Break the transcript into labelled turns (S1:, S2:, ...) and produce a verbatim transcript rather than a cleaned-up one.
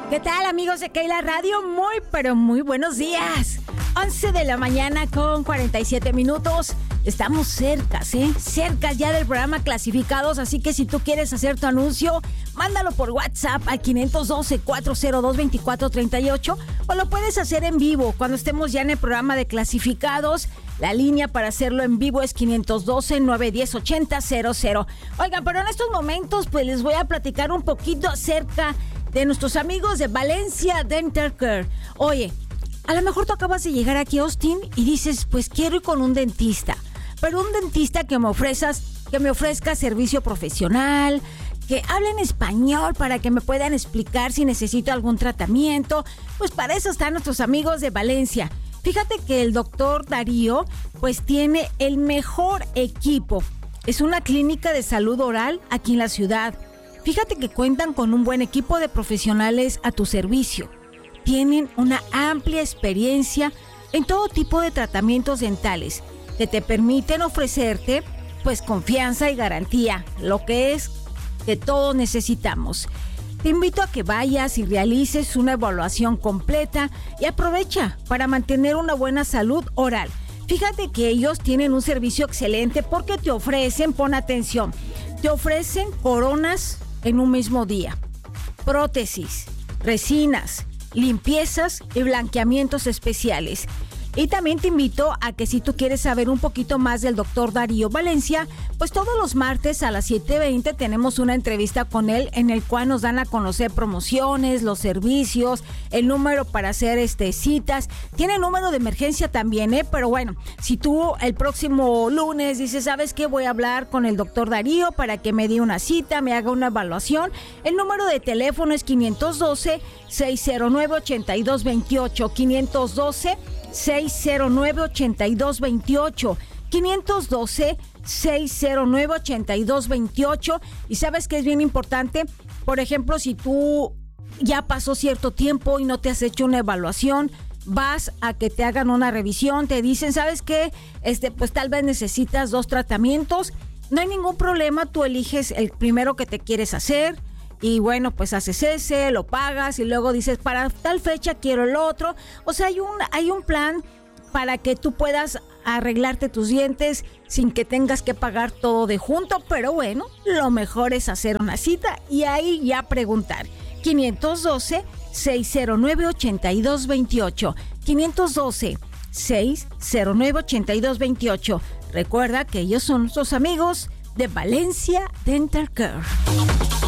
S1: ¿Qué tal, amigos de Keila Radio? Muy, pero muy buenos días. once de la mañana con cuarenta y siete minutos. Estamos cerca, ¿eh? Cerca ya del programa Clasificados, así que si tú quieres hacer tu anuncio, mándalo por WhatsApp al quinientos doce, cuatrocientos dos, veinticuatro treinta y ocho o lo puedes hacer en vivo cuando estemos ya en el programa de Clasificados. La línea para hacerlo en vivo es quinientos doce, nueve uno cero, ochenta cero cero. Oigan, pero en estos momentos pues les voy a platicar un poquito acerca de nuestros amigos de Valencia Dental Care. Oye, a lo mejor tú acabas de llegar aquí a Austin y dices, pues quiero ir con un dentista, pero un dentista que me ofrezcas, que me ofrezca servicio profesional, que hable en español para que me puedan explicar si necesito algún tratamiento. Pues para eso están nuestros amigos de Valencia. Fíjate que el doctor Darío pues tiene el mejor equipo. Es una clínica de salud oral aquí en la ciudad. Fíjate que cuentan con un buen equipo de profesionales a tu servicio. Tienen una amplia experiencia en todo tipo de tratamientos dentales que te permiten ofrecerte pues confianza y garantía, lo que es que todos necesitamos. Te invito a que vayas y realices una evaluación completa y aprovecha para mantener una buena salud oral. Fíjate que ellos tienen un servicio excelente porque te ofrecen, pon atención, te ofrecen coronas en un mismo día, prótesis, resinas, limpiezas y blanqueamientos especiales. Y también te invito a que si tú quieres saber un poquito más del doctor Darío Valencia, pues todos los martes a las siete veinte tenemos una entrevista con él en el cual nos dan a conocer promociones, los servicios, el número para hacer este, citas. Tiene número de emergencia también, ¿eh? Pero bueno, si tú el próximo lunes dices, ¿sabes qué? Voy a hablar con el doctor Darío para que me dé una cita, me haga una evaluación. El número de teléfono es quinientos doce, seiscientos nueve, ochenta y dos veintiocho, quinientos doce, seiscientos nueve, ochenta y dos veintiocho, quinientos doce, seiscientos nueve, ochenta y dos veintiocho. Y sabes que es bien importante, por ejemplo, si tú ya pasó cierto tiempo y no te has hecho una evaluación, vas a que te hagan una revisión, te dicen, ¿sabes qué? Este, pues tal vez necesitas dos tratamientos, no hay ningún problema, tú eliges el primero que te quieres hacer. Y bueno, pues haces ese, lo pagas y luego dices, para tal fecha quiero el otro. O sea, hay un, hay un plan para que tú puedas arreglarte tus dientes sin que tengas que pagar todo de junto. Pero bueno, lo mejor es hacer una cita y ahí ya preguntar. quinientos doce, seiscientos nueve, ochenta y dos veintiocho. quinientos doce, seiscientos nueve, ochenta y dos veintiocho. Recuerda que ellos son nuestros amigos de Valencia Dental Care.